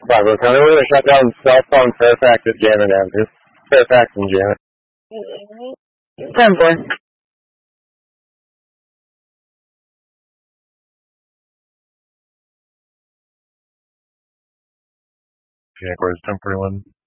Bravo County, we're going to shut down cell phone Fairfax at Janet Avenue. Fairfax and Janet. 10-4. Jaguars 1041.